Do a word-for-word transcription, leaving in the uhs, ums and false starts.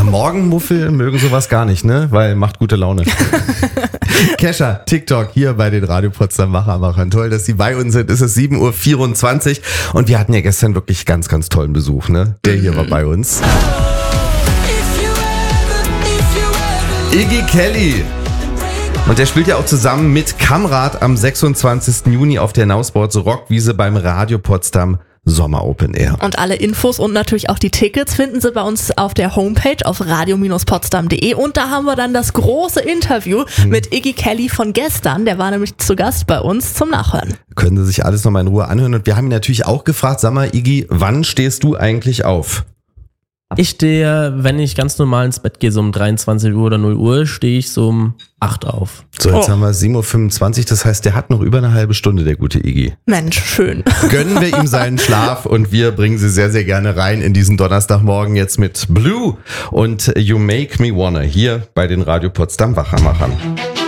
Morgenmuffel mögen sowas gar nicht, ne? Weil macht gute Laune. Kesha, TikTok hier bei den Radio Potsdam Machermachern. Toll, dass Sie bei uns sind. Es ist sieben Uhr vierundzwanzig und wir hatten ja gestern wirklich ganz, ganz tollen Besuch, ne? Der hier war bei uns. Iggy Kelly. Und der spielt ja auch zusammen mit Kamrat am sechsundzwanzigsten Juni auf der Nausports Rockwiese beim Radio Potsdam Sommer Open Air. Und alle Infos und natürlich auch die Tickets finden Sie bei uns auf der Homepage auf radio Bindestrich potsdam punkt de und da haben wir dann das große Interview hm. mit Iggy Kelly von gestern, der war nämlich zu Gast bei uns zum Nachhören. Können Sie sich alles nochmal in Ruhe anhören und wir haben ihn natürlich auch gefragt, sag mal Iggy, wann stehst du eigentlich auf? Ich stehe, wenn ich ganz normal ins Bett gehe, so um dreiundzwanzig Uhr oder null Uhr, stehe ich so um acht auf. So, jetzt oh. haben wir sieben Uhr fünfundzwanzig, das heißt, der hat noch über eine halbe Stunde, der gute Iggy. Mensch, schön. Gönnen wir ihm seinen Schlaf und wir bringen Sie sehr, sehr gerne rein in diesen Donnerstagmorgen jetzt mit Blue und You Make Me Wanna hier bei den Radio Potsdam Machermachern.